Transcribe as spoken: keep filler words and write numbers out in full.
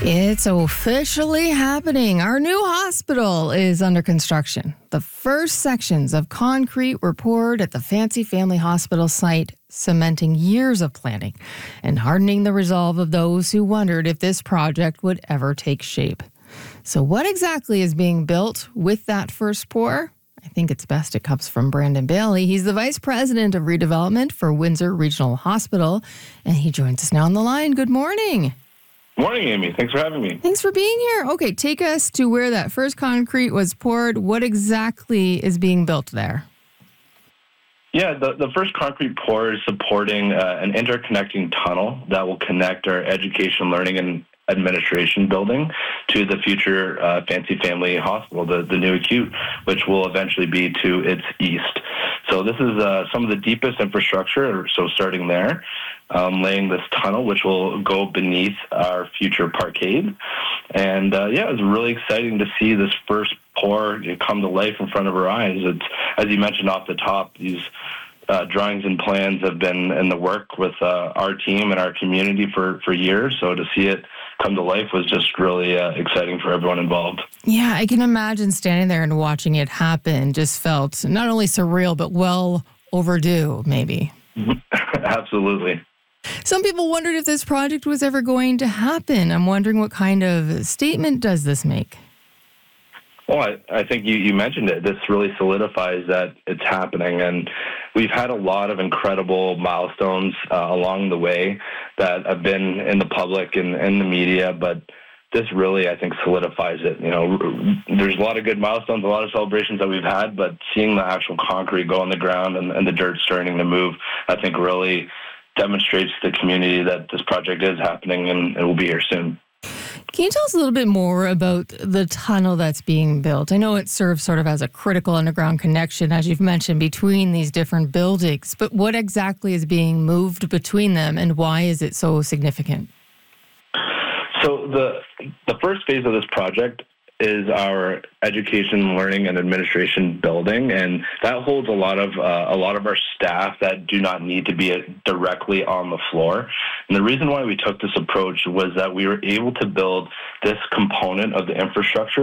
It's officially happening. Our new hospital is under construction. The first sections of concrete were poured at the Fancy Family Hospital site, cementing years of planning and hardening the resolve of those who wondered if this project would ever take shape. So what exactly is being built with that first pour? I think it's best it comes from Brandon Bailey. He's the Vice President of Redevelopment for Windsor Regional Hospital, and he joins us now on the line. Good morning. Morning, Amy. Thanks for having me. Thanks for being here. Okay, take us to where that first concrete was poured. What exactly is being built there? Yeah, the, the first concrete pour is supporting uh, an interconnecting tunnel that will connect our education, learning, and administration building to the future uh, Fancy Family Hospital, the, the new acute, which will eventually be to its east. So this is uh, some of the deepest infrastructure, so starting there, um, laying this tunnel, which will go beneath our future parkade. And uh, yeah, it's really exciting to see this first pour come to life in front of our eyes. It's, as you mentioned off the top, these Uh, drawings and plans have been in the work with uh, our team and our community for, for years. So to see it come to life was just really uh, exciting for everyone involved. Yeah, I can imagine standing there and watching it happen just felt not only surreal, but well overdue, maybe. Absolutely. Some people wondered if this project was ever going to happen. I'm wondering what kind of statement does this make? Well, I, I think you, you mentioned it. This really solidifies that it's happening. And we've had a lot of incredible milestones uh, along the way that have been in the public and in the media, but this really, I think, solidifies it. You know, there's a lot of good milestones, a lot of celebrations that we've had, but seeing the actual concrete go on the ground and, and the dirt starting to move, I think really demonstrates to the community that this project is happening and it will be here soon. Can you tell us a little bit more about the tunnel that's being built? I know it serves sort of as a critical underground connection, as you've mentioned, between these different buildings, but what exactly is being moved between them and why is it so significant? So the the first phase of this project is our education, learning, and administration building, and that holds a lot of uh, a lot of our staff that do not need to be directly on the floor. And the reason why we took this approach was that we were able to build this component of the infrastructure